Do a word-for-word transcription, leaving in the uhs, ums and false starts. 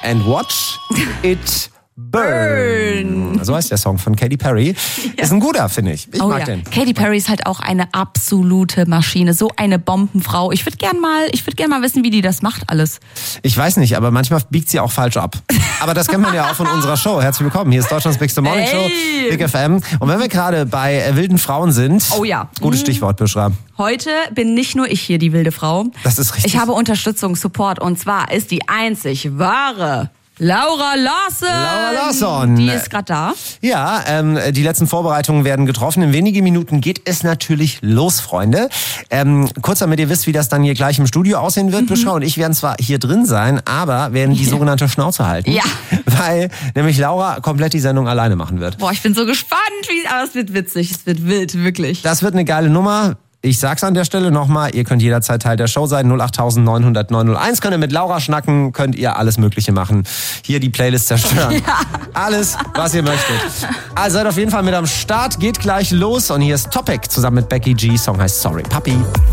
and watch it burn. So heißt der Song von Katy Perry. Ja. Ist ein guter, finde ich. Ich oh, mag ja. den. Katy Perry ist halt auch eine absolute Maschine. So eine Bombenfrau. Ich würde gern mal, ich würde gern mal wissen, wie die das macht alles. Ich weiß nicht, aber manchmal biegt sie auch falsch ab. Aber das kennt man ja auch von unserer Show. Herzlich willkommen. Hier ist Deutschlands Bigste Morning Show, hey. Big F M. Und wenn wir gerade bei äh, wilden Frauen sind, oh ja, gutes Stichwort, Bushra. Heute bin nicht nur ich hier die wilde Frau. Das ist richtig. Ich habe Unterstützung, Support und zwar ist die einzig wahre Laura Larsson. Laura Larsson. Die ist gerade da. Ja, ähm, die letzten Vorbereitungen werden getroffen. In wenigen Minuten geht es natürlich los, Freunde. Ähm, kurz damit ihr wisst, wie das dann hier gleich im Studio aussehen wird, mhm. Bushra und ich werden zwar hier drin sein, aber werden die sogenannte Schnauze halten. Ja. Weil nämlich Laura komplett die Sendung alleine machen wird. Boah, ich bin so gespannt, wie, aber es wird witzig, es wird wild, wirklich. Das wird eine geile Nummer. Ich sag's an der Stelle nochmal, ihr könnt jederzeit Teil der Show sein. null acht neun null null neun null eins könnt ihr mit Laura schnacken, könnt ihr alles Mögliche machen. Hier die Playlist zerstören. Ja. Alles, was ihr möchtet. Also seid auf jeden Fall mit am Start, geht gleich los. Und hier ist Topic zusammen mit Becky G. Song heißt Sorry Papi.